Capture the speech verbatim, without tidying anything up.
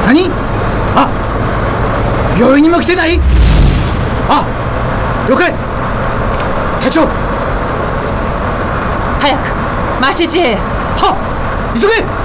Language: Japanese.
何？あ、病院にも来てない？あ、了解。隊長、 早くマシジへ。 はっ、急げ。